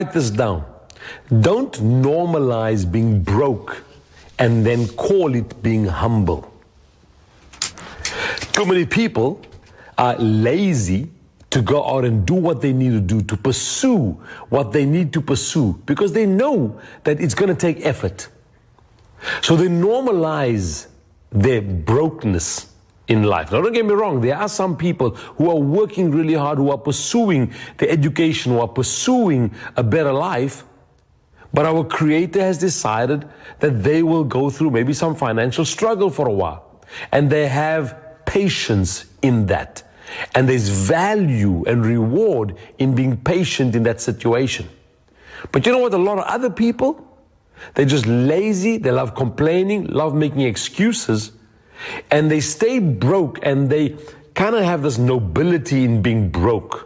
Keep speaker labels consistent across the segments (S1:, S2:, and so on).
S1: this down. Don't normalize being broke and then call it being humble. Too many people are lazy to go out and do what they need to do, to pursue what they need to pursue, because they know that it's going to take effort. So they normalize their brokenness in life. Now, don't get me wrong, there are some people who are working really hard, who are pursuing their education, who are pursuing a better life, but our Creator has decided that they will go through maybe some financial struggle for a while, and they have patience in that. And there's value and reward in being patient in that situation. But you know what? A lot of other people, they're just lazy, they love complaining, love making excuses, and they stay broke, and they kind of have this nobility in being broke.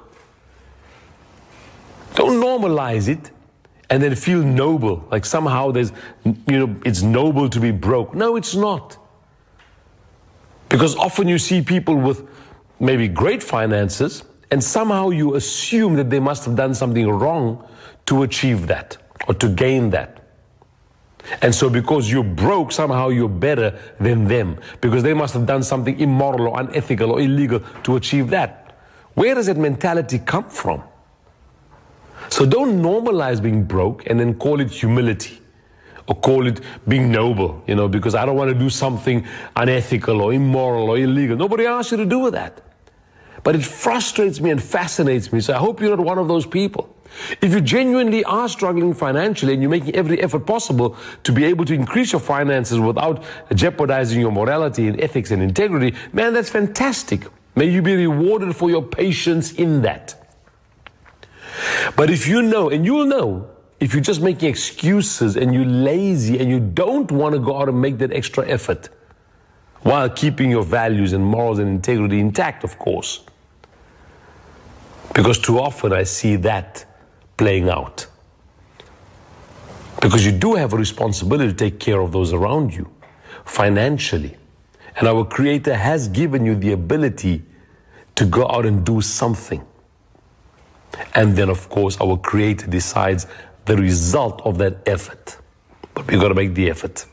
S1: Don't normalize it and then feel noble, like somehow there's, it's noble to be broke. No, it's not. Because often you see people with maybe great finances, and somehow you assume that they must have done something wrong to achieve that or to gain that. And so because you're broke, somehow you're better than them, because they must have done something immoral or unethical or illegal to achieve that. Where does that mentality come from? So don't normalize being broke and then call it humility or call it being noble, because I don't want to do something unethical or immoral or illegal. Nobody asked you to do that. But it frustrates me and fascinates me. So I hope you're not one of those people. If you genuinely are struggling financially and you're making every effort possible to be able to increase your finances without jeopardizing your morality and ethics and integrity, man, that's fantastic. May you be rewarded for your patience in that. But if you know, and you'll know, if you're just making excuses and you're lazy and you don't want to go out and make that extra effort while keeping your values and morals and integrity intact, of course. Because too often I see that playing out. Because you do have a responsibility to take care of those around you financially. And our Creator has given you the ability to go out and do something. And then, of course, our Creator decides the result of that effort. But we've got to make the effort.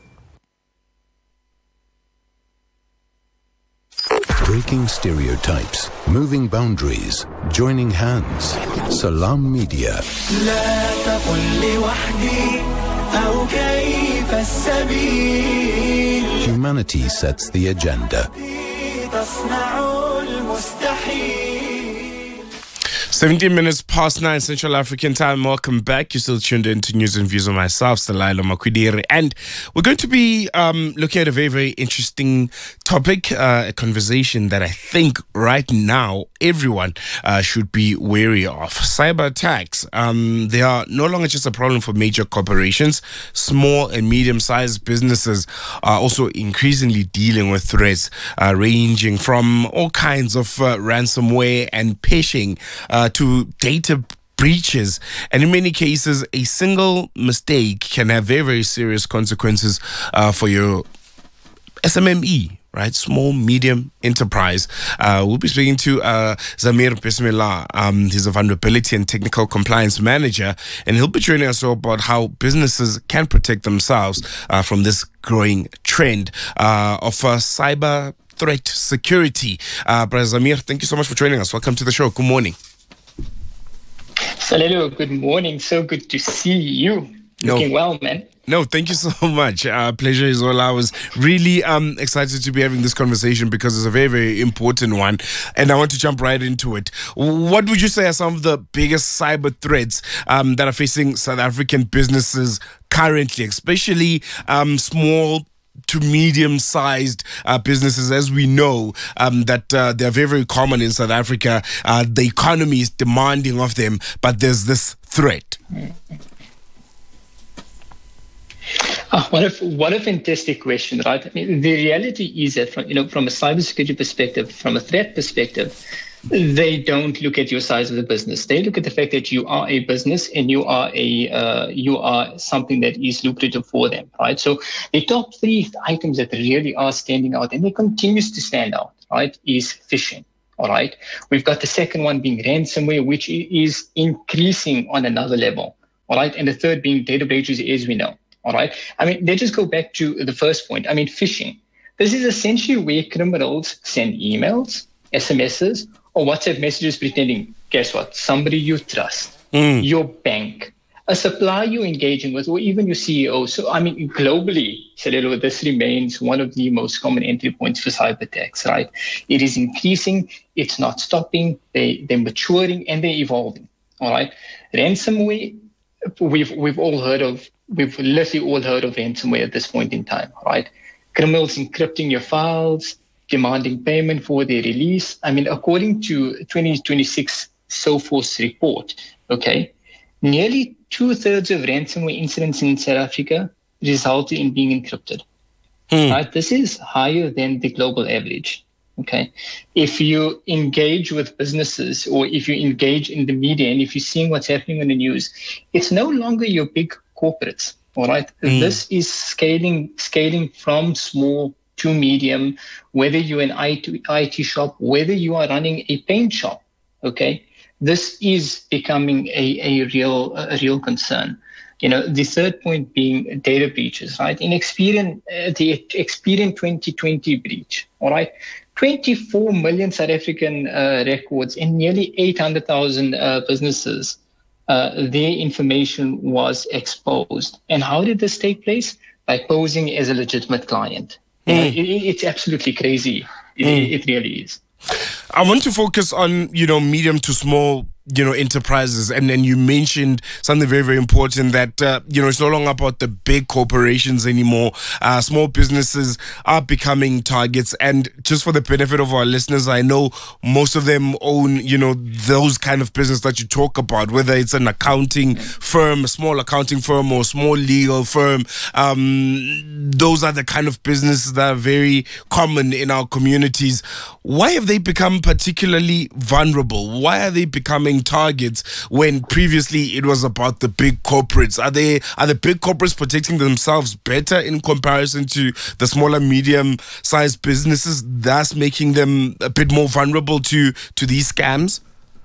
S2: Breaking stereotypes, moving boundaries, joining hands. Salam Media. Humanity sets the agenda.
S3: 17 minutes past 9 Central African time. Welcome back. You're still tuned in to News and Views on myself, Stalailo Makwidiri. And we're going to be looking at a very, very interesting topic, a conversation that I think right now everyone should be wary of. Cyber attacks. They are no longer just a problem for major corporations. Small and medium-sized businesses are also increasingly dealing with threats ranging from all kinds of ransomware and phishing to data breaches. And in many cases, a single mistake can have very, very serious consequences for your SMME, right? Small, medium enterprise. We'll be speaking to Zamir Bismillah. He's a vulnerability and technical compliance manager, and he'll be joining us all about how businesses can protect themselves from this growing trend of cyber threat security. Brother Zamir, thank you so much for joining us. Welcome to the show. Good morning.
S4: Salelo, good morning. So good to see you. Looking well, man.
S3: No, thank you so much. Pleasure is all. I was really excited to be having this conversation because it's a very, very important one. And I want to jump right into it. What would you say are some of the biggest cyber threats that are facing South African businesses currently, especially small to medium-sized businesses? As we know that they're very, very common in South Africa. The economy is demanding of them, but there's this threat.
S4: What a fantastic question, right? I mean, the reality is that from a cybersecurity perspective, from a threat perspective, they don't look at your size of the business. They look at the fact that you are a business and you are something that is lucrative for them, right? So the top three items that really are standing out, and they continues to stand out, right, is phishing. All right. We've got the second one being ransomware, which is increasing on another level. all right? And the third being data breaches, as we know, all right? I mean, let's just go back to the first point. I mean, phishing. This is essentially where criminals send emails, SMSs, or WhatsApp messages pretending, guess what, somebody you trust, your bank, a supplier you're engaging with, or even your CEO. So, I mean, globally, Salelo, this remains one of the most common entry points for cyber attacks, right? It is increasing, it's not stopping, they're maturing, and they're evolving, all right? Ransomware, we've literally all heard of ransomware at this point in time, right? Criminals encrypting your files, demanding payment for their release. I mean, according to 2026 Sophos report, okay, nearly 2/3 of ransomware incidents in South Africa resulted in being encrypted. Right? This is higher than the global average. Okay. If you engage with businesses or if you engage in the media and if you're seeing what's happening in the news, it's no longer your big corporates. All right. This is scaling from small to medium, whether you're an IT shop, whether you are running a paint shop. Okay. This is becoming a real concern. You know, the third point being data breaches, right? In Experian, the Experian 2020 breach, all right? 24 million South African records and nearly 800,000 businesses, their information was exposed. And how did this take place? By posing as a legitimate client. You know, it's absolutely crazy. It really is.
S3: I want to focus on, medium to small, enterprises. And then you mentioned something very, very important that, it's no longer about the big corporations anymore. Small businesses are becoming targets. And just for the benefit of our listeners, I know most of them own, those kind of business that you talk about, whether it's an accounting firm, a small accounting firm or a small legal firm. Those are the kind of businesses that are very common in our communities. Why have they become particularly vulnerable? Why are they becoming targets when previously it was about the big corporates? Are the big corporates protecting themselves better in comparison to the smaller, medium-sized businesses, thus making them a bit more vulnerable to these scams?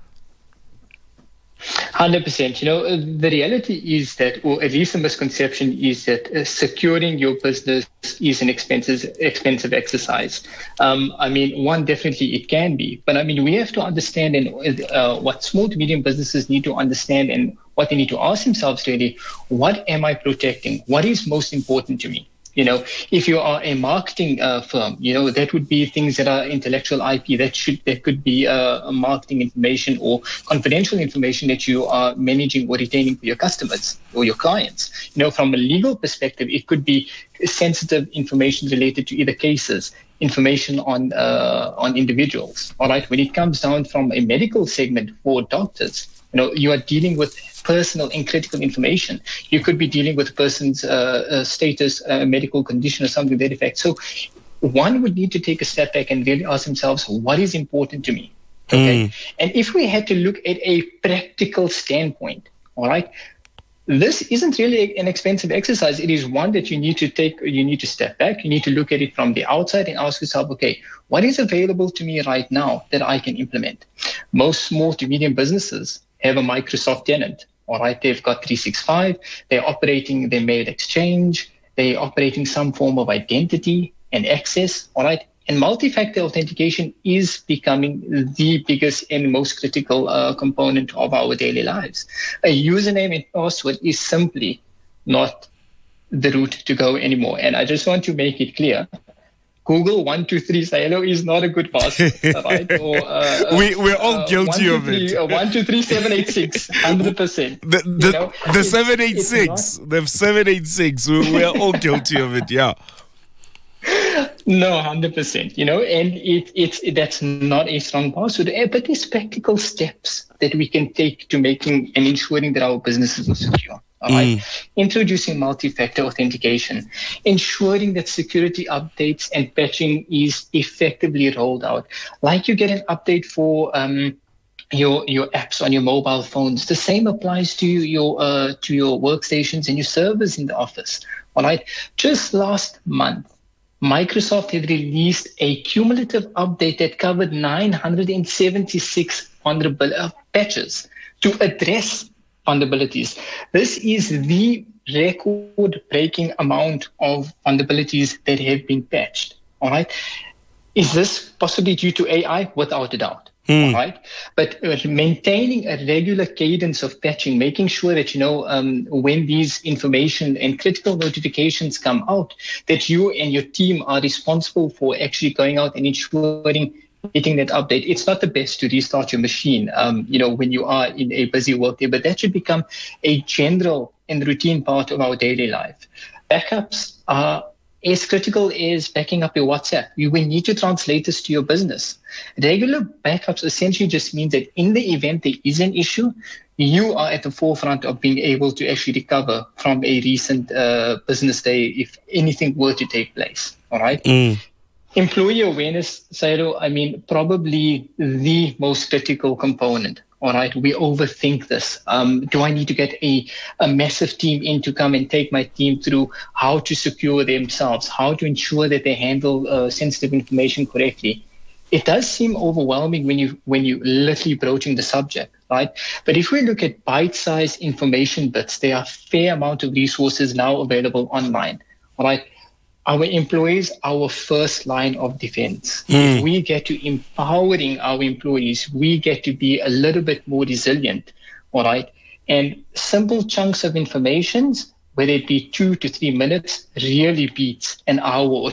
S4: 100%. The reality is that, or at least the misconception is that securing your business is an expensive exercise. One, definitely it can be, but we have to understand what small to medium businesses need to understand and what they need to ask themselves really, what am I protecting? What is most important to me? If you are a marketing firm, that would be things that are intellectual IP. That could be marketing information or confidential information that you are managing or retaining for your customers or your clients. From a legal perspective, it could be sensitive information related to either cases, information on individuals. All right. When it comes down from a medical segment for doctors, you are dealing with personal and critical information. You could be dealing with a person's status, medical condition, or something to that effect. So one would need to take a step back and really ask themselves, what is important to me? Okay. And if we had to look at a practical standpoint, all right, this isn't really an expensive exercise. It is one that you need to step back. You need to look at it from the outside and ask yourself, okay, what is available to me right now that I can implement? Most small to medium businesses have a Microsoft tenant. All right, they've got 365. They're operating their mail exchange. They're operating some form of identity and access. All right, and multi-factor authentication is becoming the biggest and most critical component of our daily lives. A username and password is simply not the route to go anymore. And I just want to make it clear. Google 123 Silo is not a good password, right? Or,
S3: we're all guilty of it.
S4: 123786, 100%.
S3: The 786, the 786. We're all guilty of it, yeah.
S4: No, 100%. And that's not a strong password, but there's practical steps that we can take to making and ensuring that our businesses are secure. All right. Introducing multi-factor authentication, ensuring that security updates and patching is effectively rolled out. Like you get an update for your apps on your mobile phones. The same applies to your workstations and your servers in the office. All right. Just last month, Microsoft had released a cumulative update that covered 976 vulnerable patches to address vulnerabilities. This is the record-breaking amount of vulnerabilities that have been patched. All right. Is this possibly due to AI? Without a doubt. All right. But maintaining a regular cadence of patching, making sure that, when these information and critical notifications come out, that you and your team are responsible for actually going out and ensuring getting that update. It's not the best to restart your machine, when you are in a busy workday, but that should become a general and routine part of our daily life. Backups are as critical as backing up your WhatsApp. We need to translate this to your business. Regular backups essentially just means that in the event there is an issue, you are at the forefront of being able to actually recover from a recent business day if anything were to take place. All right. Employee awareness, Sairo, probably the most critical component. All right, we overthink this. Do I need to get a massive team in to come and take my team through how to secure themselves, how to ensure that they handle sensitive information correctly? It does seem overwhelming when you literally broaching the subject, right? But if we look at bite-sized information bits, there are a fair amount of resources now available online. All right. Our employees, our first line of defense. If we get to empowering our employees, we get to be a little bit more resilient, all right? And simple chunks of information, whether it be 2 to 3 minutes, really beats an hour or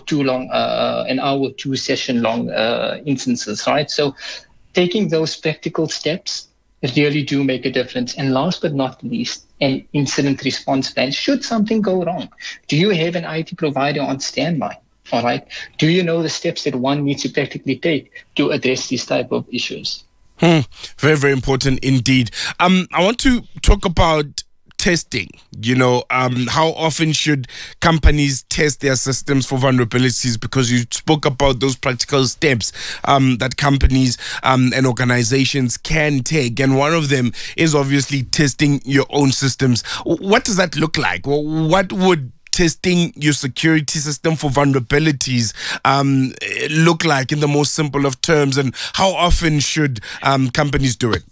S4: two session long instances, right? So taking those practical steps really do make a difference. And last but not least, an incident response plan. Should something go wrong, do you have an IT provider on standby? All right. Do you know the steps that one needs to practically take to address these type of issues?
S3: Very, very important indeed. I want to talk about testing. How often should companies test their systems for vulnerabilities? Because you spoke about those practical steps that companies and organizations can take. And one of them is obviously testing your own systems. What does that look like? What would testing your security system for vulnerabilities look like in the most simple of terms? And how often should companies do it?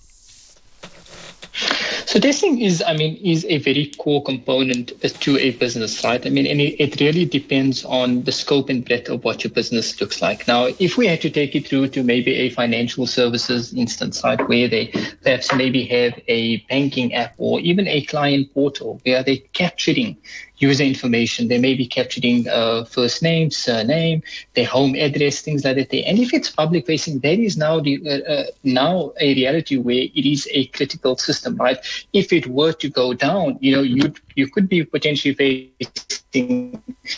S4: So testing is a very core component to a business, right? And it really depends on the scope and breadth of what your business looks like. Now, if we had to take it through to maybe a financial services instance, right, where they perhaps maybe have a banking app or even a client portal where they're capturing user information, they may be capturing first name, surname, their home address, things like that. And if it's public facing, that is now now a reality where it is a critical system, right? If it were to go down, you could be potentially facing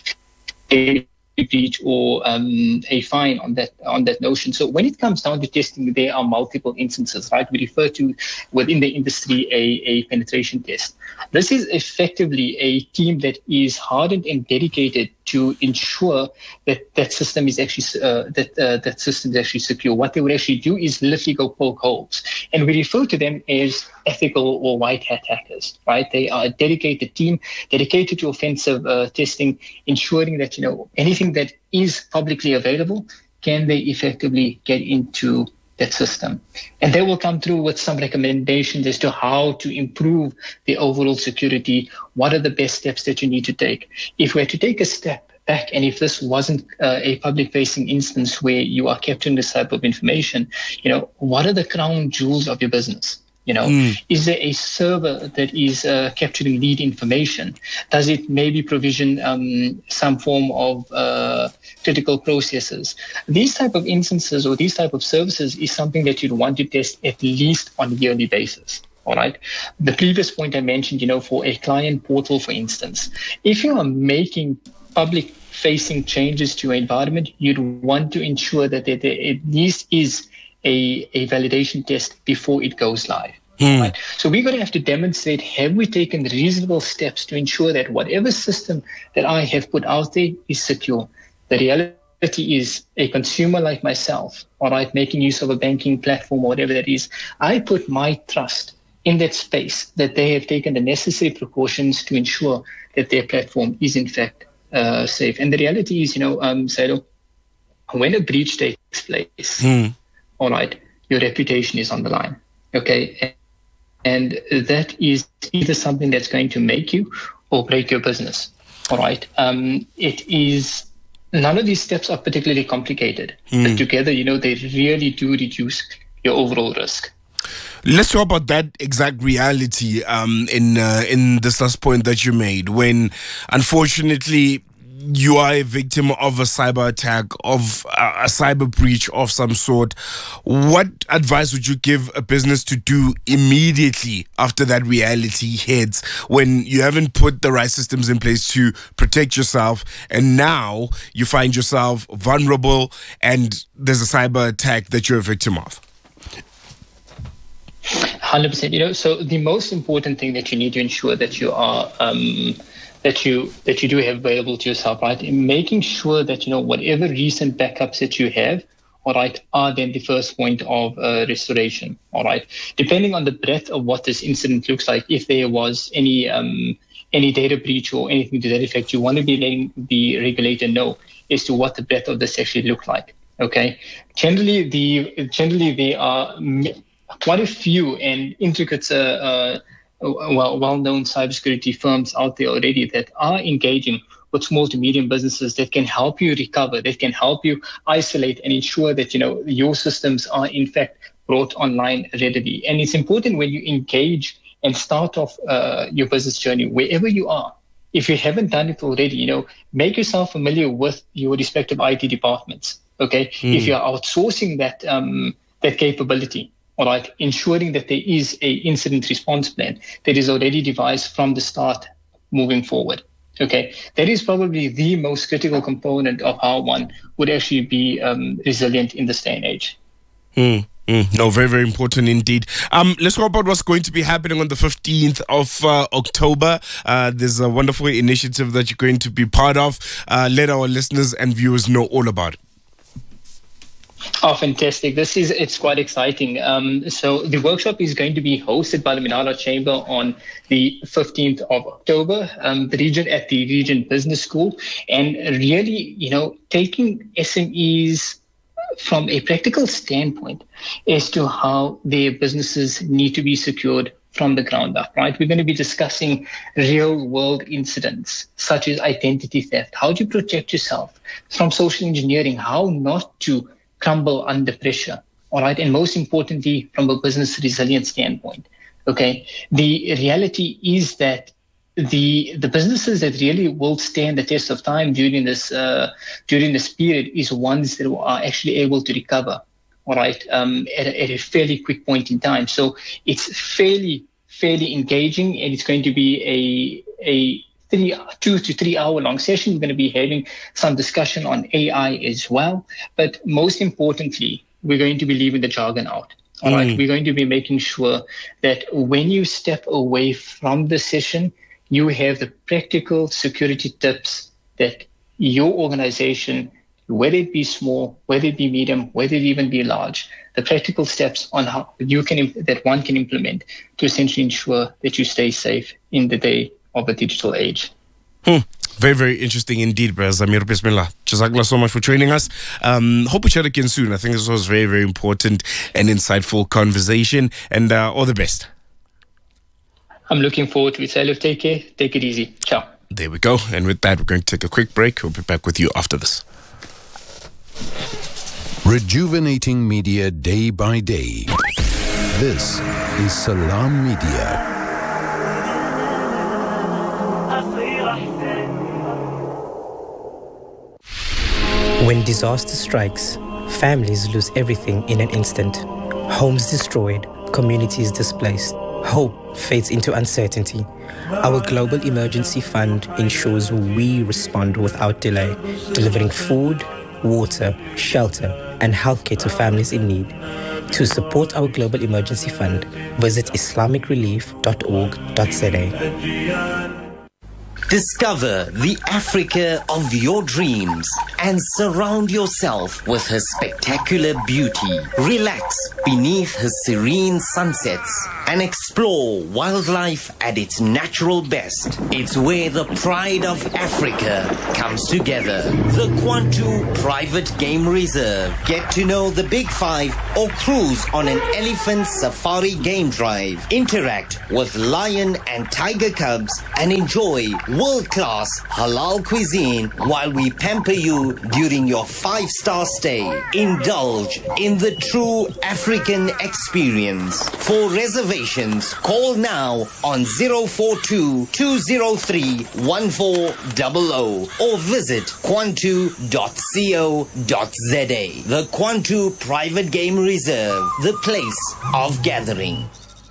S4: a breach or a fine on that notion. So when it comes down to testing, there are multiple instances, right? We refer to within the industry a penetration test. This is effectively a team that is hardened and dedicated to ensure that that system is actually that system is actually secure. What they would actually do is literally go poke holes, and we refer to them as ethical or white hat hackers. Right? They are a dedicated team dedicated to offensive testing, ensuring that anything that is publicly available, can they effectively get into that system. And they will come through with some recommendations as to how to improve the overall security. What are the best steps that you need to take? If we're to take a step back, and if this wasn't a public-facing instance where you are capturing this type of information, what are the crown jewels of your business? Is there a server that is capturing lead information? Does it maybe provision some form of critical processes? These type of instances or these type of services is something that you'd want to test at least on a yearly basis. All right. The previous point I mentioned, for a client portal, for instance, if you are making public facing changes to your environment, you'd want to ensure that there at least is a validation test before it goes live. Right? So we're going to have to demonstrate, have we taken reasonable steps to ensure that whatever system that I have put out there is secure? The reality is, a consumer like myself, all right, making use of a banking platform or whatever that is, I put my trust in that space that they have taken the necessary precautions to ensure that their platform is in fact safe. And the reality is, Sado, when a breach takes place, all right, your reputation is on the line. Okay. And that is either something that's going to make you or break your business. All right. It is, none of these steps are particularly complicated, but together, they really do reduce your overall risk.
S3: Let's talk about that exact reality in this last point that you made, when unfortunately you are a victim of a cyber attack, of a cyber breach of some sort. What advice would you give a business to do immediately after that reality hits, when you haven't put the right systems in place to protect yourself, and now you find yourself vulnerable and there's a cyber attack that you're a victim of?
S4: 100%. So the most important thing that you need to ensure that you are that you do have available to yourself, right? In making sure that whatever recent backups that you have, all right, are then the first point of restoration. All right, depending on the breadth of what this incident looks like, if there was any data breach or anything to that effect, you want to be letting the regulator know as to what the breadth of this actually look like. Okay, generally there are quite a few and intricate, well-known cybersecurity firms out there already that are engaging with small to medium businesses that can help you recover, that can help you isolate and ensure that your systems are in fact brought online readily. And it's important when you engage and start off your business journey, wherever you are. If you haven't done it already, make yourself familiar with your respective IT departments. Okay, if you're outsourcing that capability. All right, ensuring that there is a incident response plan that is already devised from the start moving forward. Okay, that is probably the most critical component of how one would actually be resilient in this day and age.
S3: No, very, very important indeed. Let's talk about what's going to be happening on the 15th of October. There's a wonderful initiative that you're going to be part of. Let our listeners and viewers know all about it.
S4: Oh, fantastic. It's quite exciting. So the workshop is going to be hosted by the Minala Chamber on the 15th of October, at the Region Business School, and really, taking SMEs from a practical standpoint as to how their businesses need to be secured from the ground up, right? We're going to be discussing real world incidents such as identity theft, how to protect yourself from social engineering, how not to crumble under pressure, all right? And most importantly, from a business resilience standpoint, okay? The reality is that the businesses that really will stand the test of time during this period is ones that are actually able to recover, all right, at a fairly quick point in time. So it's fairly engaging, and it's going to be a 2 to 3 hour long session. We're going to be having some discussion on AI as well. But most importantly, we're going to be leaving the jargon out. All right. We're going to be making sure that when you step away from the session, you have the practical security tips that your organization, whether it be small, whether it be medium, whether it even be large, the practical steps on how that one can implement to essentially ensure that you stay safe in the day of a digital age.
S3: Very, very interesting indeed, Brother Zamir. Bismillah. Jazakallah so much for joining us. Hope we chat again soon. I think this was very, very important and insightful conversation, and all the best.
S4: I'm looking forward to it. Salif, take care. Take it easy. Ciao.
S3: There we go. And with that, we're going to take a quick break. We'll be back with you after this.
S2: Rejuvenating media day by day. This is Salam Media.
S5: When disaster strikes, families lose everything in an instant. Homes destroyed, communities displaced. Hope fades into uncertainty. Our Global Emergency Fund ensures we respond without delay, delivering food, water, shelter, and healthcare to families in need. To support our Global Emergency Fund, visit islamicrelief.org.za.
S6: Discover the Africa of your dreams and surround yourself with her spectacular beauty. Relax beneath her serene sunsets and explore wildlife at its natural best. It's where the pride of Africa comes together. The Kwantu Private Game Reserve. Get to know the Big Five or cruise on an elephant safari game drive. Interact with lion and tiger cubs and enjoy world-class halal cuisine while we pamper you during your 5-star stay. Indulge in the true African experience. For reservations, call now on 042-203-1400 or visit kwantu.co.za. The Kwantu Private Game Reserve, the place of gathering.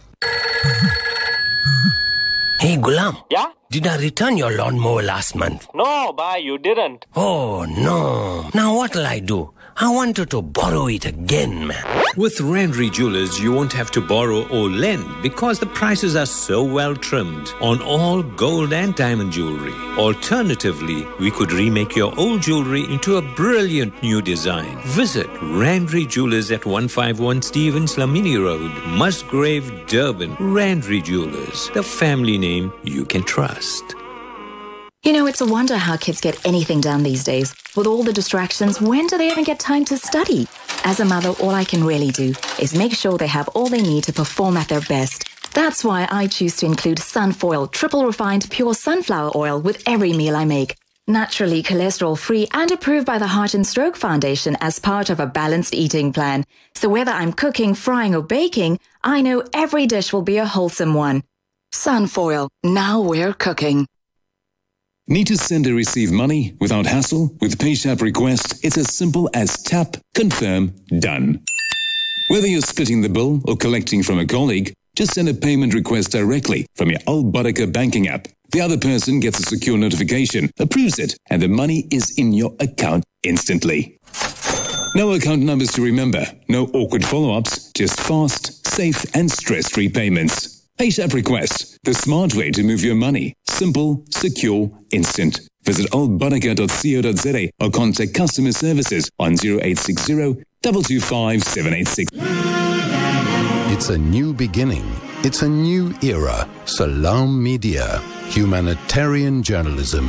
S7: Hey, Gulam.
S8: Yeah?
S7: Did I return your lawnmower last month?
S8: No, bhai, you didn't.
S7: Oh, no. Now what'll I do? I wanted to borrow it again, man.
S9: With Randry Jewelers, you won't have to borrow or lend because the prices are so well trimmed on all gold and diamond jewelry. Alternatively, we could remake your old jewelry into a brilliant new design. Visit Randry Jewelers at 151 Stevens Lamini Road, Musgrave, Durban. Randry Jewelers, the family name you can trust.
S10: You know, it's a wonder how kids get anything done these days. With all the distractions, when do they even get time to study? As a mother, all I can really do is make sure they have all they need to perform at their best. That's why I choose to include Sunfoil triple refined pure sunflower oil with every meal I make. Naturally cholesterol-free and approved by the Heart and Stroke Foundation as part of a balanced eating plan. So whether I'm cooking, frying or baking, I know every dish will be a wholesome one. Sunfoil, now we're cooking.
S11: Need to send or receive money without hassle? With PayShap Request, it's as simple as tap, confirm, done. Whether you're splitting the bill or collecting from a colleague, just send a payment request directly from your Al Baraka banking app. The other person gets a secure notification, approves it, and the money is in your account instantly. No account numbers to remember, no awkward follow-ups, just fast, safe, and stress-free payments. PayShap Request, the smart way to move your money. Simple, secure, instant. Visit albaraka.co.za or contact customer services on 0860 225 786.
S2: It's a new beginning. It's a new era. Salam Media. Humanitarian journalism.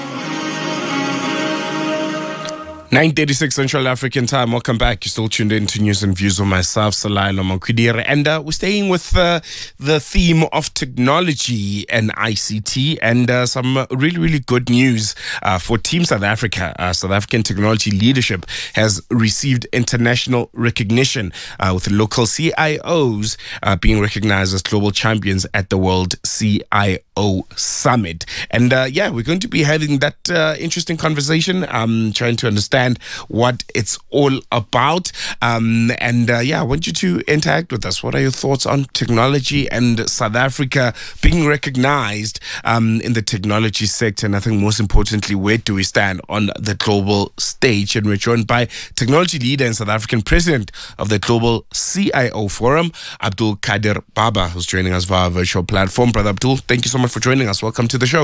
S3: 9:36 Central African Time. Welcome back. You're still tuned in to News and Views with myself, Salailo Makwidire. And we're staying with the theme of technology and ICT and some really, really good news for Team South Africa. South African technology leadership has received international recognition with local CIOs being recognized as global champions at the World CIO Summit. And we're going to be having that interesting conversation, trying to understand what it's all about. I want you to interact with us. What are your thoughts on technology and South Africa being recognized in the technology sector? And I think most importantly, where do we stand on the global stage? And we're joined by technology leader and South African president of the Global CIO Forum, Abdul Kadir Baba, who's joining us via our virtual platform. Brother Abdul, thank you so much for joining us. Welcome to the show.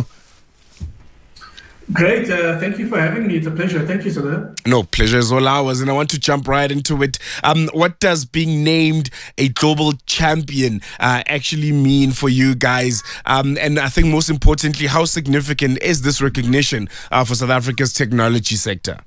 S12: Great. Thank you for having me. It's a pleasure. Thank you, sir.
S3: No, pleasure is all ours. And I want to jump right into it. What does being named a global champion actually mean for you guys? And I think most importantly, how significant is this recognition for South Africa's technology sector?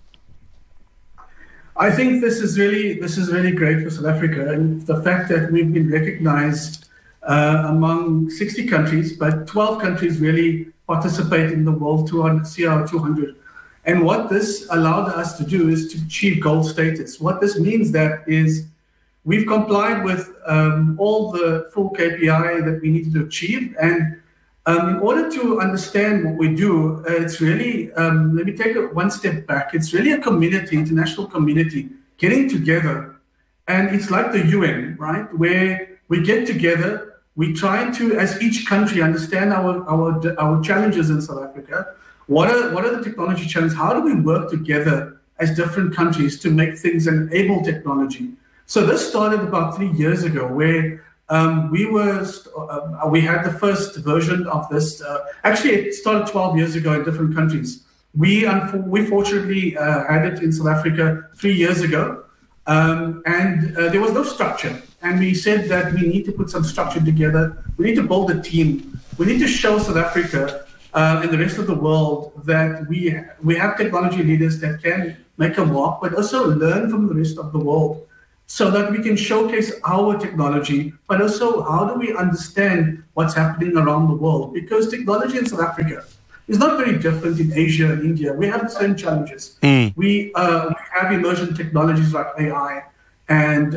S12: I think this is really great for South Africa. And the fact that we've been recognized among 60 countries, but 12 countries really participate in the World 200, CIO 200. And what this allowed us to do is to achieve gold status. What this means that is we've complied with all the full KPI that we needed to achieve. And in order to understand what we do, it's really, let me take it one step back. It's really a community, international community, getting together. And it's like the UN, right? Where we get together. We try to, as each country, understand our challenges in South Africa. What are the technology challenges? How do we work together as different countries to make things and enable technology? So this started about 3 years ago, where we had the first version of this. Actually, it started 12 years ago in different countries. We fortunately had it in South Africa 3 years ago, and there was no structure. And we said that we need to put some structure together. We need to build a team. We need to show South Africa and the rest of the world that we have technology leaders that can make a mark, but also learn from the rest of the world, so that we can showcase our technology, but also how do we understand what's happening around the world? Because technology in South Africa is not very different in Asia and India. We have the same challenges. We have emerging technologies like AI and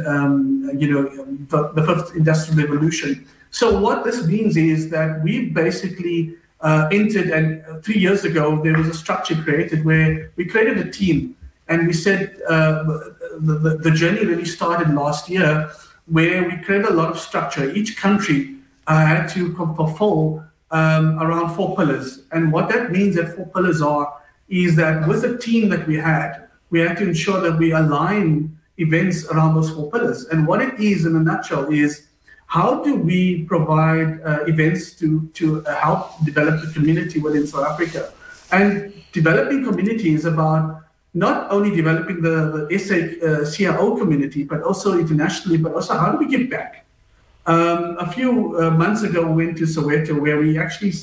S12: the fifth industrial revolution. So what this means is that we basically entered, and 3 years ago there was a structure created where we created a team, and we said the journey really started last year, where we created a lot of structure. Each country had to fulfill around 4 pillars, and what that means that 4 pillars is that with the team that we had to ensure that we align events around those 4 pillars. And what it is in a nutshell is, how do we provide events to help develop the community within South Africa? And developing community is about not only developing the SA CRO community, but also internationally, but also how do we give back? A few months ago, we went to Soweto, where we actually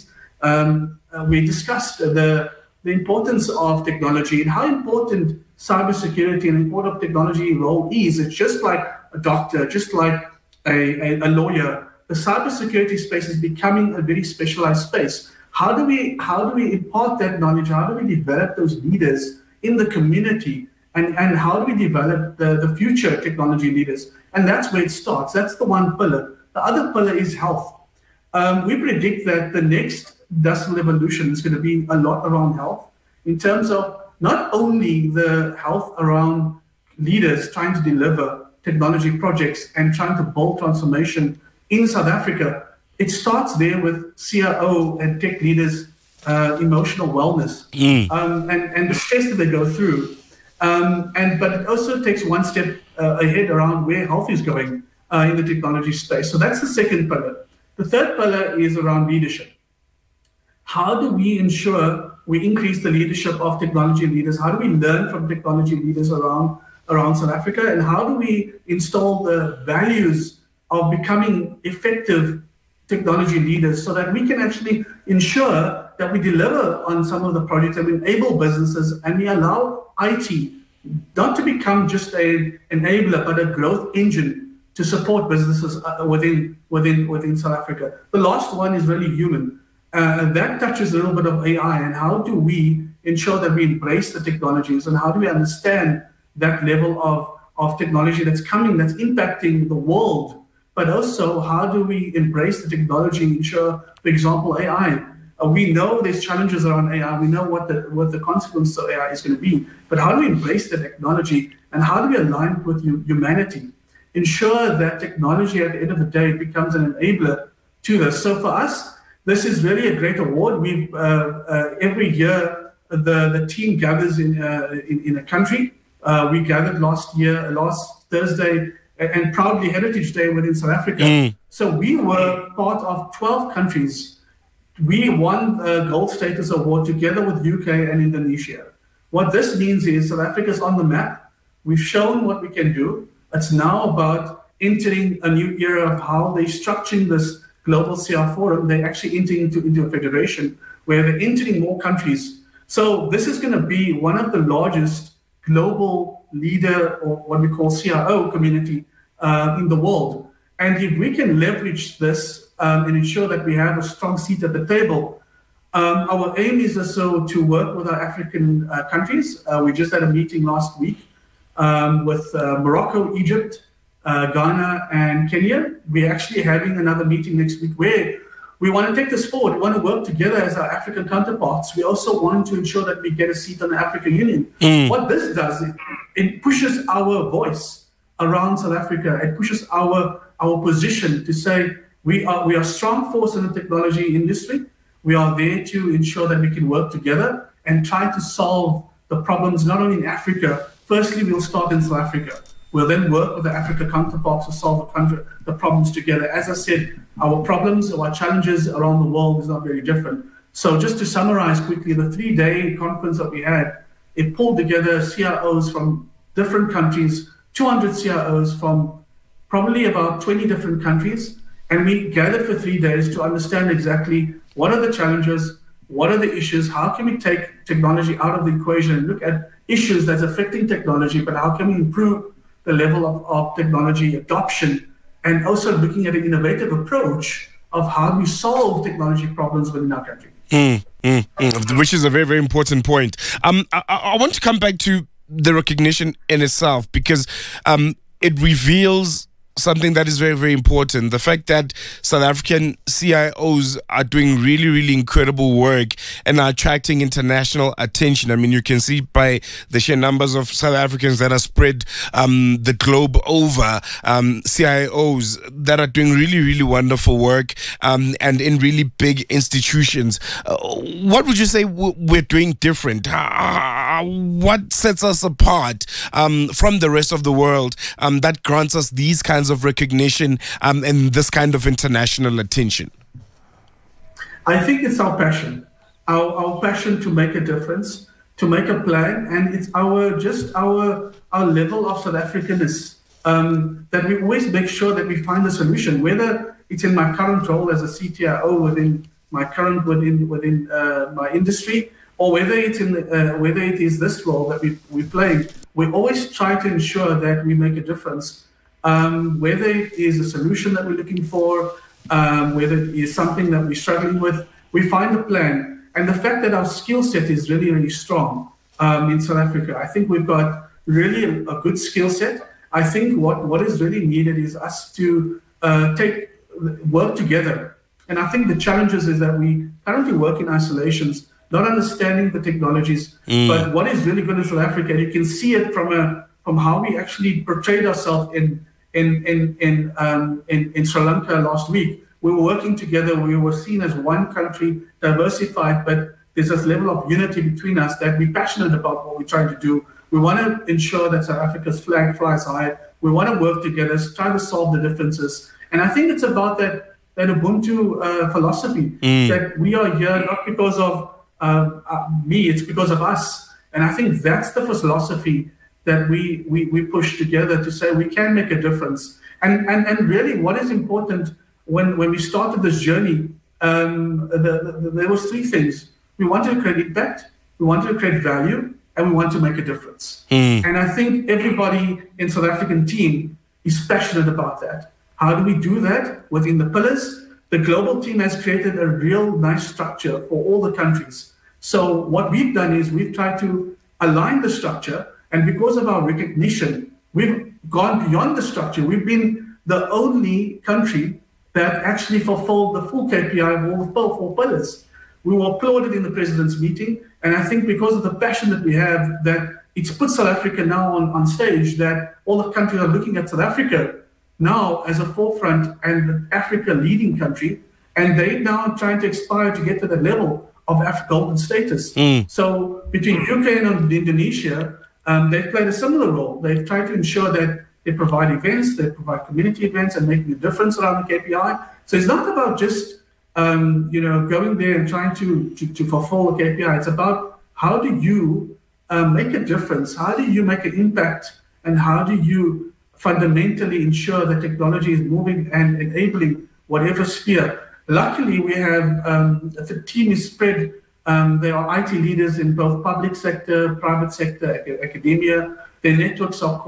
S12: we discussed the importance of technology and how important cybersecurity and important technology role is. It's just like a doctor, just like a lawyer. The cybersecurity space is becoming a very specialized space. How do we impart that knowledge? How do we develop those leaders in the community? And how do we develop the future technology leaders? And that's where it starts. That's the one pillar. The other pillar is health. We predict that the next industrial revolution is going to be a lot around health, in terms of not only the health around leaders trying to deliver technology projects and trying to build transformation in South Africa. It starts there with CRO and tech leaders' emotional wellness and the stress that they go through. But it also takes one step ahead around where health is going in the technology space. So that's the second pillar. The third pillar is around leadership. How do we ensure we increase the leadership of technology leaders? How do we learn from technology leaders around South Africa? And how do we install the values of becoming effective technology leaders so that we can actually ensure that we deliver on some of the projects and we enable businesses and we allow IT not to become just an enabler, but a growth engine to support businesses within South Africa. The last one is really human. That touches a little bit of AI, and how do we ensure that we embrace the technologies, and how do we understand that level of technology that's coming, that's impacting the world, but also how do we embrace the technology and ensure, for example, AI. We know there's challenges around AI. We know what the consequence of AI is going to be, but how do we embrace the technology, and how do we align with humanity? Ensure that technology at the end of the day becomes an enabler to this. So for us, this is really a great award. We've every year the team gathers in a country. We gathered last Thursday, and proudly Heritage Day within South Africa. So we were part of 12 countries. We won a gold status award together with UK and Indonesia. What this means is South Africa is on the map. We've shown what we can do. It's now about entering a new era of how they're structuring this global CR forum. They're actually entering into a federation where they're entering more countries. So this is going to be one of the largest global leader, or what we call CRO community in the world. And if we can leverage this and ensure that we have a strong seat at the table, our aim is also to work with our African countries. We just had a meeting last week with Morocco, Egypt, Ghana, and Kenya. We're actually having another meeting next week where we want to take this forward. We want to work together as our African counterparts. We also want to ensure that we get a seat on the African Union. What this does, it pushes our voice around South Africa. It pushes our position to say we are a strong force in the technology industry. We are there to ensure that we can work together and try to solve the problems not only in Africa. Firstly, we'll start in South Africa. We'll then work with the Africa counterparts to solve the problems together. As I said, our problems, our challenges around the world is not very different. So just to summarize quickly, the 3-day conference that we had, it pulled together CIOs from different countries, 200 CIOs from probably about 20 different countries. And we gathered for 3 days to understand exactly what are the challenges, what are the issues, how can we take technology out of the equation and look at issues that's affecting technology, but how can we improve the level of technology adoption, and also looking at an innovative approach of how we solve technology problems within our country.
S3: Which is a very, very important point. I want to come back to the recognition in itself, because it reveals something that is very, very important. The fact that South African CIOs are doing really, really incredible work and are attracting international attention. I mean, you can see by the sheer numbers of South Africans that are spread the globe over, CIOs that are doing really, really wonderful work and in really big institutions. What would you say we're doing different? What sets us apart from the rest of the world that grants us these kinds of recognition and this kind of international attention?
S12: I think it's our passion, our passion to make a difference, to make a plan, and it's our level of South Africanness that we always make sure that we find a solution, whether it's in my current role as a CTIO within my industry, or whether it is this role that we play. We always try to ensure that we make a difference. Whether it is a solution that we're looking for, whether it is something that we're struggling with, we find a plan. And the fact that our skill set is really, really strong in South Africa, I think we've got really a good skill set. I think what is really needed is us to work together. And I think the challenges is that we currently work in isolations, not understanding the technologies. But what is really good in South Africa, and you can see it from how we actually portrayed ourselves in Sri Lanka last week. We were working together. We were seen as one country, diversified, but there's this level of unity between us that we're passionate about what we're trying to do. We want to ensure that South Africa's flag flies high. We want to work together, try to solve the differences. And I think it's about that Ubuntu philosophy, that we are here not because of me, it's because of us. And I think that's the philosophy that we push together to say we can make a difference. And really what is important when we started this journey, there was 3 things. We wanted to create impact, we wanted to create value, and we want to make a difference. And I think everybody in South African team is passionate about that. How do we do that? Within the pillars, the global team has created a real nice structure for all the countries. So what we've done is we've tried to align the structure, and because of our recognition, we've gone beyond the structure. We've been the only country that actually fulfilled the full KPI of all 4 pillars. We were applauded in the president's meeting, and I think because of the passion that we have, that it's put South Africa now on stage, that all the countries are looking at South Africa now as a forefront and the Africa leading country, and they now trying to aspire to get to the level of golden status. So between UK and Indonesia, they've played a similar role. They've tried to ensure that they provide events, they provide community events and making a difference around the KPI. So it's not about just going there and trying to fulfill the KPI. It's about how do you make a difference? How do you make an impact? And how do you fundamentally ensure that technology is moving and enabling whatever sphere? Luckily, we have the team is spread. There are IT leaders in both public sector, private sector, academia. Their networks are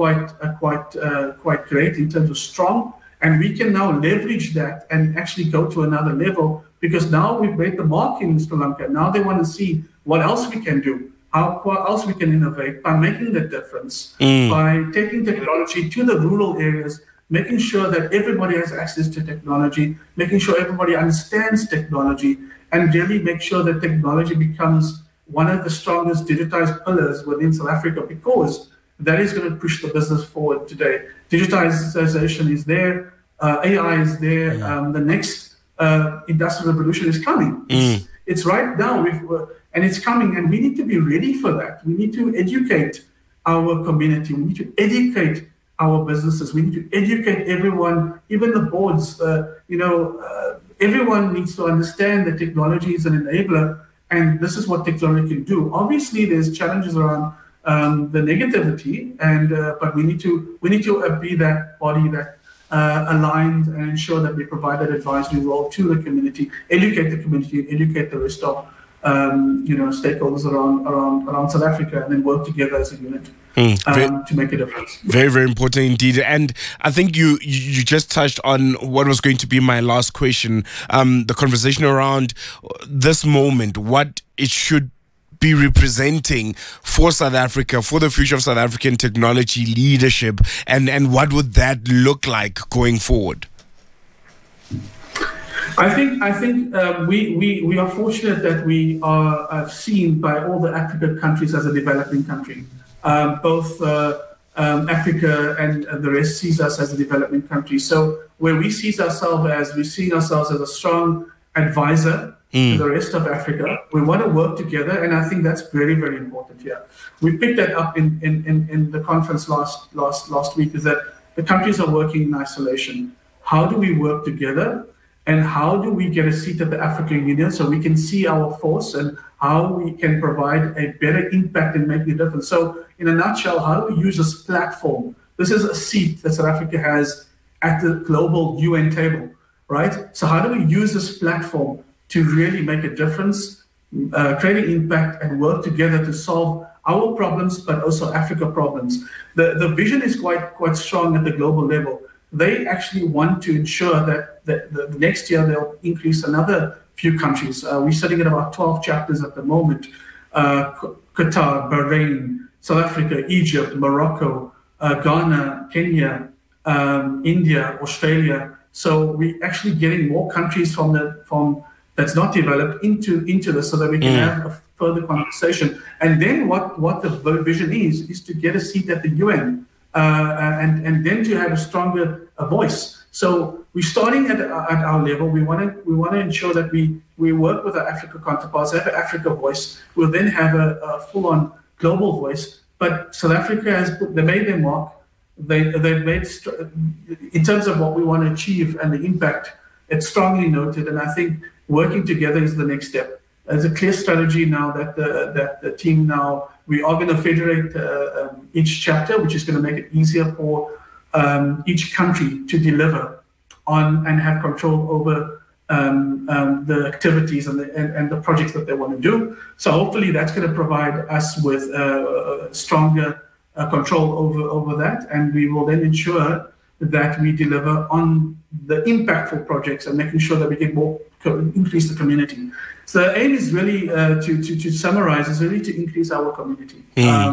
S12: quite great in terms of strong, and we can now leverage that and actually go to another level, because now we've made the mark in Sri Lanka. Now they want to see what else we can do, how else we can innovate by making the difference, by taking technology to the rural areas, making sure that everybody has access to technology, making sure everybody understands technology, and really make sure that technology becomes one of the strongest digitized pillars within South Africa, because that is going to push the business forward today. Digitization is there, AI is there, the next industrial revolution is coming. It's right now, and it's coming, and we need to be ready for that. We need to educate our community. We need to educate our businesses. We need to educate everyone, even the boards. Everyone needs to understand that technology is an enabler, and this is what technology can do. Obviously, there's challenges around the negativity, but we need to be that body that aligned and ensure that we provide that advisory role to the community, educate the community, educate the rest of stakeholders around South Africa, and then work together as a unit to make a difference.
S3: Very, very important indeed. And I think you just touched on what was going to be my last question, the conversation around this moment, what it should be representing for South Africa, for the future of South African technology leadership, and what would that look like going forward?
S12: I think we are fortunate that we are seen by all the African countries as a developing country. Both Africa and the rest sees us as a developing country. So where we see ourselves as a strong advisor to the rest of Africa, we want to work together, and I think that's very, very important here. We picked that up in the conference last week, is that the countries are working in isolation. How do we work together? And how do we get a seat at the African Union so we can see our force and how we can provide a better impact and make a difference? So in a nutshell, how do we use this platform? This is a seat that South Africa has at the global UN table, right? So how do we use this platform to really make a difference, create an impact, and work together to solve our problems, but also Africa problems? The vision is quite strong at the global level. They actually want to ensure that the next year they'll increase another few countries. We're sitting at about 12 chapters at the moment. Qatar, Bahrain, South Africa, Egypt, Morocco, Ghana, Kenya, India, Australia. So we're actually getting more countries from that's not developed into this, so that we can have a further conversation. And then what the vision is to get a seat at the UN. And then to have a stronger voice. So we're starting at our level. We want to ensure that we work with our Africa counterparts, have an Africa voice. We'll then have a full-on global voice. But South Africa they made their mark. They've made in terms of what we want to achieve and the impact. It's strongly noted, and I think working together is the next step. There's a clear strategy now that the team now. We are going to federate each chapter, which is going to make it easier for each country to deliver on and have control over the activities and the projects that they want to do. So hopefully that's going to provide us with stronger control over that, and we will then ensure that we deliver on the impactful projects and making sure that we get more increase the community. So the aim is really to summarize, is really to increase our community,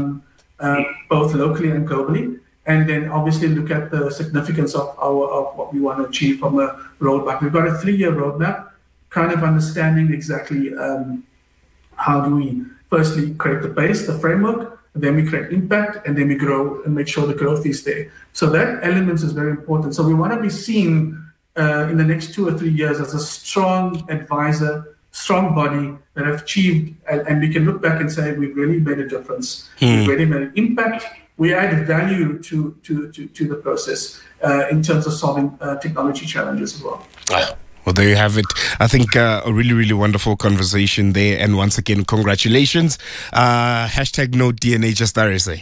S12: both locally and globally, and then obviously look at the significance of what we want to achieve from a roadmap. We've got a 3-year roadmap, kind of understanding exactly how do we firstly create the base, the framework, and then we create impact, and then we grow and make sure the growth is there. So that element is very important. So we want to be seen in the next 2 or 3 years as a strong advisor, strong body that have achieved, and we can look back and say we've really made a difference. We've really made an impact. We add value to the process in terms of solving technology challenges as well.
S3: Well, there you have it. I think a really, really wonderful conversation there. And once again, congratulations. Hashtag no DNA, just RSA.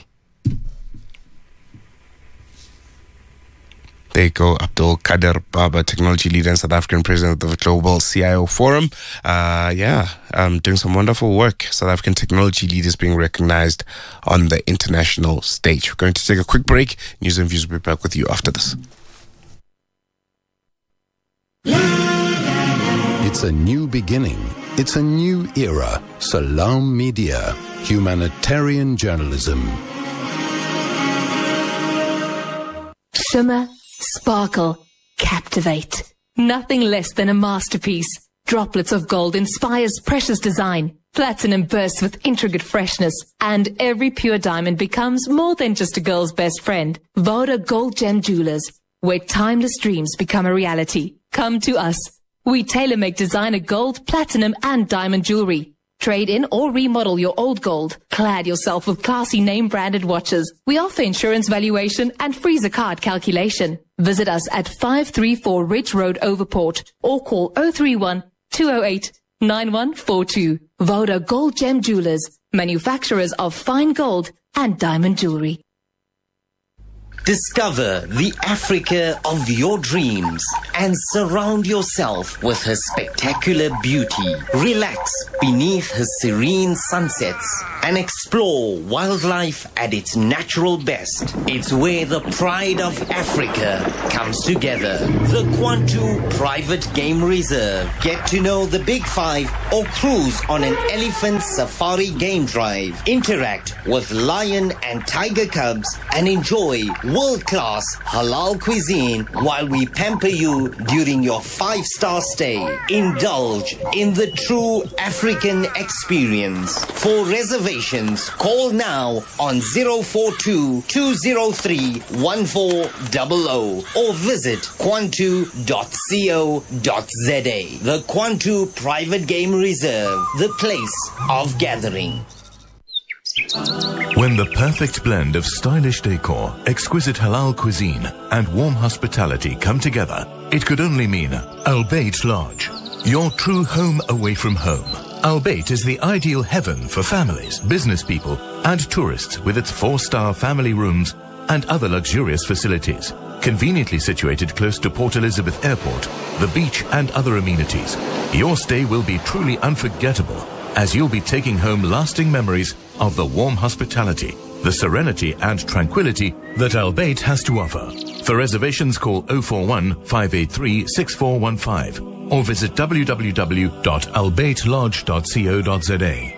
S3: There you go, Abdul Kader Baba, technology leader and South African president of the Global CIO Forum. Doing some wonderful work. South African technology leaders being recognized on the international stage. We're going to take a quick break. News and Views will be back with you after this.
S2: It's a new beginning. It's a new era. Salam Media, humanitarian journalism.
S8: Shimmer, sparkle, captivate. Nothing less than a masterpiece. Droplets of gold inspires precious design. Platinum bursts with intricate freshness. And every pure diamond becomes more than just a girl's best friend. Voda Gold Gem Jewelers, where timeless dreams become a reality. Come to us. We tailor-make designer gold, platinum, and diamond jewelry. Trade in or remodel your old gold. Clad yourself with classy name-branded watches. We offer insurance valuation and free zakat calculation. Visit us at 534 Ridge Road, Overport, or call 031 208 9142. Voda Gold Gem Jewelers, manufacturers of fine gold and diamond jewelry.
S6: Discover the Africa of your dreams and surround yourself with her spectacular beauty. Relax beneath her serene sunsets and explore wildlife at its natural best. It's where the pride of Africa comes together. The Kwantu Private Game Reserve. Get to know the Big Five or cruise on an elephant safari game drive. Interact with lion and tiger cubs and enjoy world-class halal cuisine while we pamper you during your 5-star stay. Indulge in the true African experience. For reservations, call now on 042-203-1400 or visit kwantu.co.za. The Kwantu Private Game Reserve, the place of gathering.
S13: When the perfect blend of stylish decor, exquisite halal cuisine, and warm hospitality come together, it could only mean Al Bayt Lodge, your true home away from home. Al Bayt is the ideal heaven for families, business people, and tourists with its 4-star family rooms and other luxurious facilities. Conveniently situated close to Port Elizabeth Airport, the beach, and other amenities, your stay will be truly unforgettable, as you'll be taking home lasting memories of the warm hospitality, the serenity and tranquility that Al Bayt has to offer. For reservations, call 041 583 6415 or visit www.albaytlodge.co.za.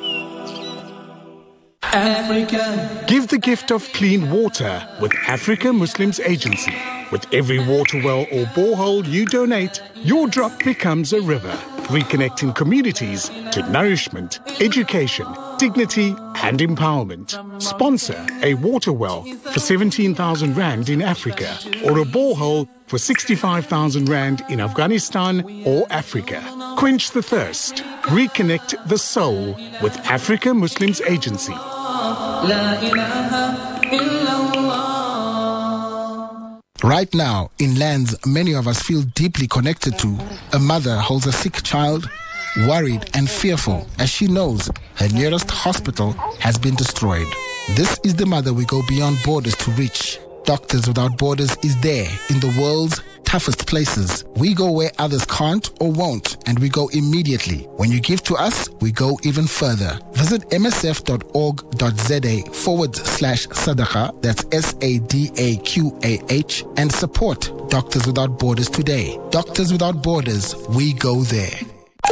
S14: Africa. Give the gift of clean water with Africa Muslims Agency. With every water well or borehole you donate, your drop becomes a river, reconnecting communities to nourishment, education, dignity and empowerment. Sponsor a water well for 17,000 Rand in Africa or a borehole for 65,000 Rand in Afghanistan or Africa. Quench the thirst. Reconnect the soul with Africa Muslims Agency.
S15: Right now, in lands many of us feel deeply connected to, a mother holds a sick child, worried and fearful as she knows her nearest hospital has been destroyed. This is the mother we go beyond borders to reach. Doctors Without Borders is there in the world's toughest places. We go where others can't or won't, and we go immediately. When you give to us, we go even further. Visit msf.org.za/sadaqa, that's SADAQAH, and support Doctors Without Borders today. Doctors Without Borders, we go there.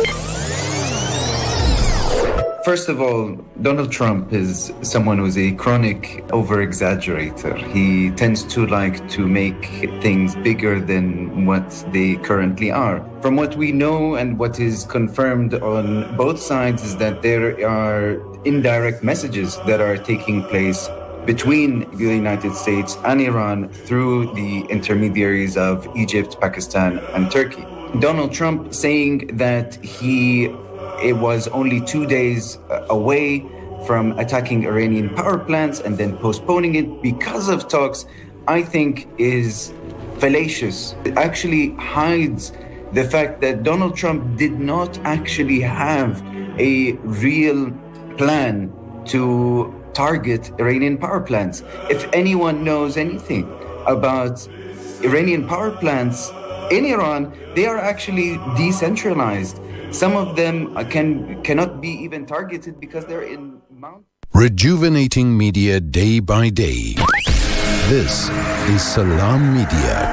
S16: First of all, Donald Trump is someone who's a chronic over-exaggerator. He tends to like to make things bigger than what they currently are. From what we know and what is confirmed on both sides is that there are indirect messages that are taking place between the United States and Iran through the intermediaries of Egypt, Pakistan, and Turkey. Donald Trump saying that it was only 2 days away from attacking Iranian power plants and then postponing it because of talks, I think is fallacious. It actually hides the fact that Donald Trump did not actually have a real plan to target Iranian power plants. If anyone knows anything about Iranian power plants in Iran, they are actually decentralized. Some of them cannot be even targeted because they're in mountains.
S2: Rejuvenating media day by day. This is Salam Media.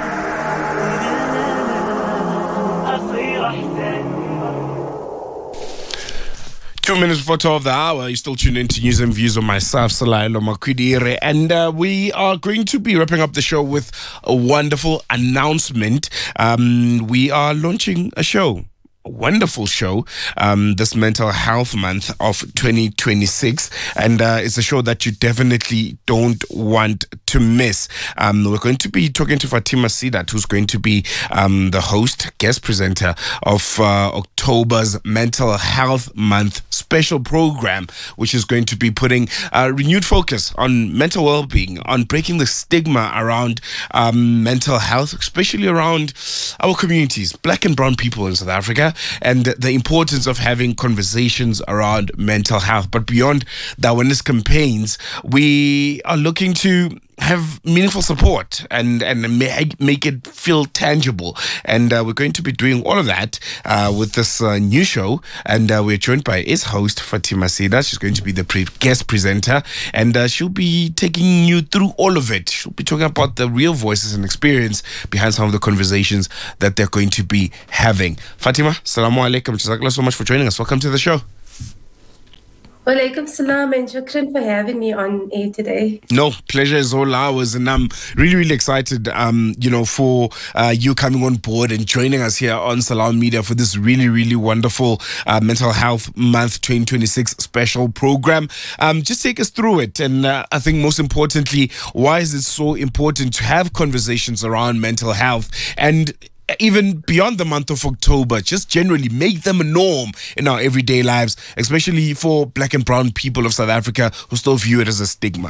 S3: 2 minutes before 12 of the hour, you're still tuned in to News and Views on myself, Salailo Makwidire, and we are going to be wrapping up the show with a wonderful announcement. We are launching a show. A wonderful show this Mental Health Month of 2026, and it's a show that you definitely don't want to miss. We're going to be talking to Fatima Sidat, who's going to be the host, guest presenter of October's Mental Health Month special. special program which is going to be putting renewed focus on mental well-being, on breaking the stigma around mental health, especially around our communities, black and brown people in South Africa, and the importance of having conversations around mental health. But beyond the awareness campaigns, we are looking to have meaningful support and make it feel tangible. And we're going to be doing all of that with this new show. And we're joined by its host, Fatima Sida. She's going to be the guest presenter. And she'll be taking you through all of it. She'll be talking about the real voices and experience behind some of the conversations that they're going to be having. Fatima, assalamu alaikum. Jazakallah so much for joining us. Welcome to the show.
S17: Walaikum salam and shukran for having me on air today.
S3: No, pleasure is all ours, and I'm really, really excited, for you coming on board and joining us here on Salam Media for this really, really wonderful Mental Health Month 2026 special program. Just take us through it, and I think most importantly, why is it so important to have conversations around mental health, and even beyond the month of October, just generally make them a norm in our everyday lives, especially for black and brown people of South Africa who still view it as a stigma?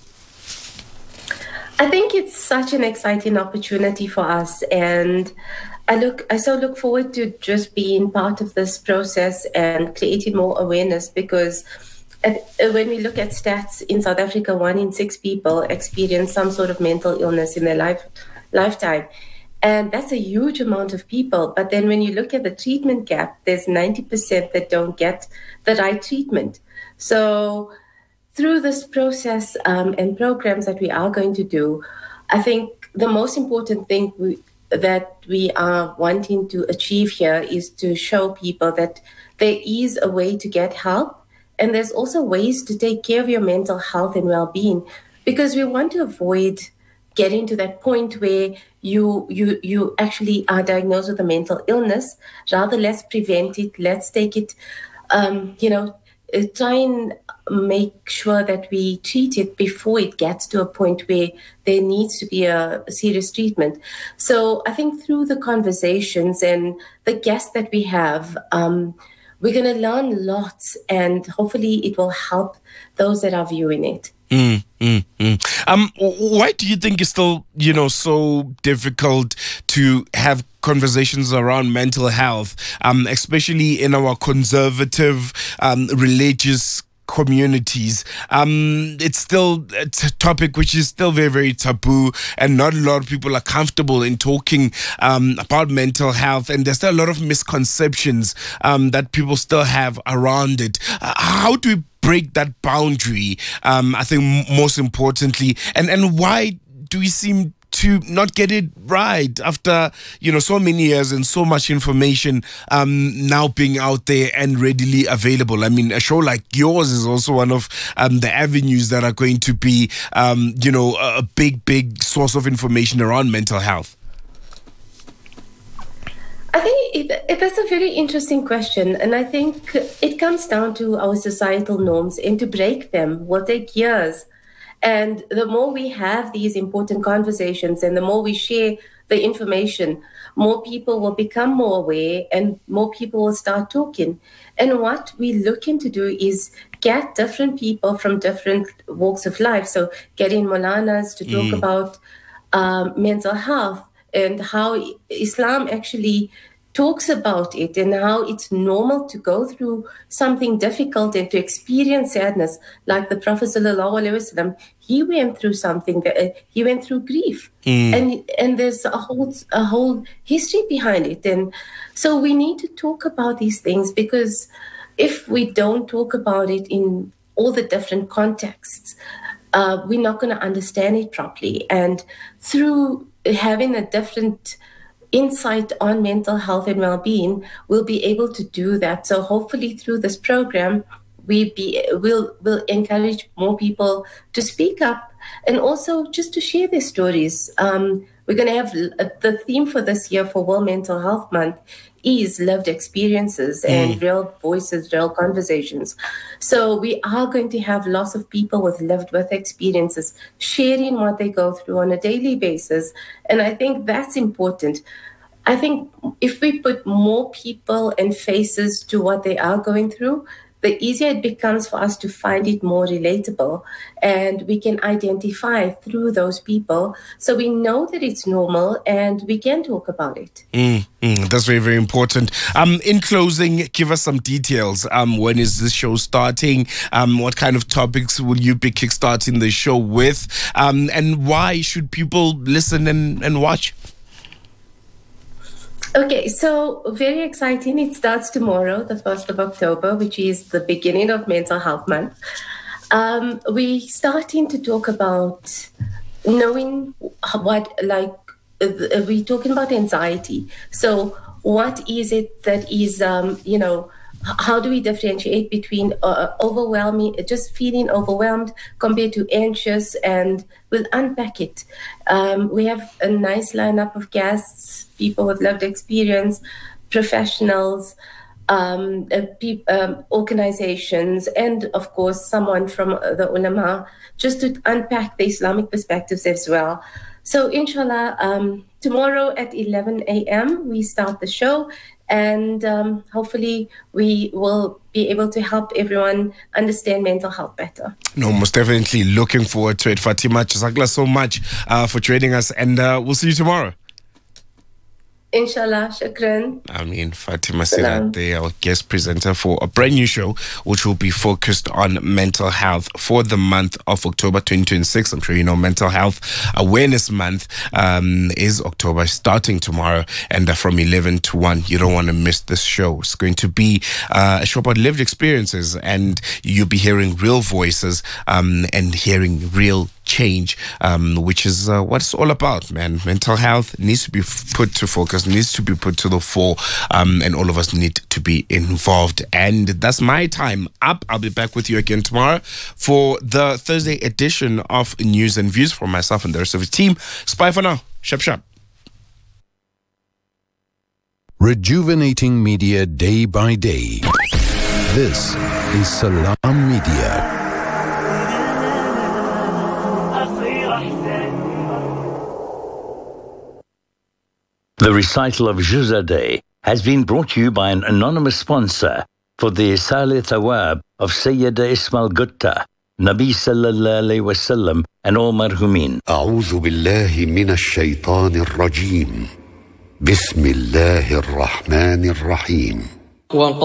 S17: I think it's such an exciting opportunity for us, and I so look forward to just being part of this process and creating more awareness, because when we look at stats in South Africa, 1 in 6 people experience some sort of mental illness in their lifetime. And that's a huge amount of people. But then when you look at the treatment gap, there's 90% that don't get the right treatment. So through this process and programs that we are going to do, I think the most important thing that we are wanting to achieve here is to show people that there is a way to get help. And there's also ways to take care of your mental health and well-being, because we want to avoid getting to that point where you actually are diagnosed with a mental illness. Rather, let's prevent it. Let's take it, try and make sure that we treat it before it gets to a point where there needs to be a serious treatment. So I think through the conversations and the guests that we have, we're going to learn lots, and hopefully it will help those that are viewing it.
S3: Why do you think it's still, so difficult to have conversations around mental health, especially in our conservative, religious communities? It's a topic which is still very, very taboo, and not a lot of people are comfortable in talking about mental health, and there's still a lot of misconceptions that people still have around it. How do we break that boundary, I think most importantly, and why do we seem to not get it right after, so many years and so much information now being out there and readily available? I mean, a show like yours is also one of the avenues that are going to be, a big source of information around mental health.
S17: I think that's a very interesting question. And I think it comes down to our societal norms, and to break them will take years. And the more we have these important conversations and the more we share the information, more people will become more aware and more people will start talking. And what we're looking to do is get different people from different walks of life. So getting Molanas to talk about mental health, and how Islam actually talks about it, and how it's normal to go through something difficult and to experience sadness. Like the Prophet ﷺ, he went through something, he went through grief, and there's a whole history behind it. And so we need to talk about these things, because if we don't talk about it in all the different contexts, we're not going to understand it properly. And through having a different insight on mental health and well-being, we'll be able to do that. So hopefully through this program, we'll encourage more people to speak up, and also just to share their stories. We're going to have the theme for this year for World Mental Health Month is lived experiences and real voices, real conversations. So we are going to have lots of people with lived with experiences sharing what they go through on a daily basis. And I think that's important. I think if we put more people and faces to what they are going through, the easier it becomes for us to find it more relatable, and we can identify through those people, so we know that it's normal and we can talk about it.
S3: That's very, very important. In closing, give us some details. When is this show starting? What kind of topics will you be kickstarting the show with? And why should people listen and watch?
S17: Okay, so very exciting. It starts tomorrow, the 1st of October, which is the beginning of Mental Health Month. We're starting to talk about knowing we're talking about anxiety. So what is it that is, how do we differentiate between just feeling overwhelmed compared to anxious, and we'll unpack it. We have a nice lineup of guests, people with lived experience, professionals, organizations, and of course someone from the ulama, just to unpack the Islamic perspectives as well. So inshallah, tomorrow at 11 a.m. we start the show, and hopefully we will be able to help everyone understand mental health better.
S3: No, most definitely looking forward to it. Fatima, jazakallah so much for joining us, and we'll see you tomorrow.
S17: Inshallah, shukran.
S3: Fatima Sirate, our guest presenter for a brand new show, which will be focused on mental health for the month of October 2026. I'm sure you know Mental Health Awareness Month is October, starting tomorrow, and from 11 to 1. You don't want to miss this show. It's going to be a show about lived experiences, and you'll be hearing real voices and hearing real change, which is what it's all about, man. Mental health needs to be put to focus, needs to be put to the fore, and all of us need to be involved. And that's my time up. I'll be back with you again tomorrow for the Thursday edition of News and Views from myself and the rest of the team. Bye for now. Shap.
S2: Rejuvenating media day by day. This is Salam Media.
S18: The recital of Juzadeh has been brought to you by an anonymous sponsor for the Salih Thawab of Sayyida Ismail Gutta, Nabi Sallallahu Alaihi Wasallam, and all marhumin.
S19: أعوذ بالله من الشيطان الرجيم. بسم الله الرحمن الرحيم.